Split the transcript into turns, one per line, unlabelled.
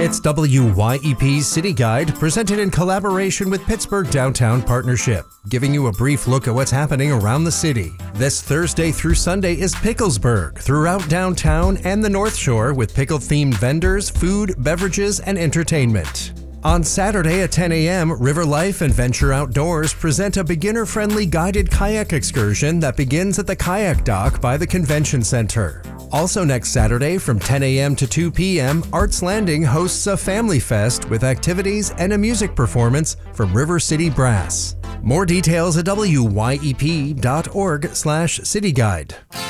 It's WYEP's City Guide, presented in collaboration with Pittsburgh Downtown Partnership, giving you a brief look at what's happening around the city. This Thursday through Sunday is Picklesburg, throughout downtown and the North Shore, with pickle-themed vendors, food, beverages, and entertainment. On Saturday at 10 a.m., River Life and Venture Outdoors present a beginner-friendly guided kayak excursion that begins at the kayak dock by the Convention Center. Also next Saturday from 10 a.m. to 2 p.m., Arts Landing hosts a family fest with activities and a music performance from River City Brass. More details at wyep.org/cityguide.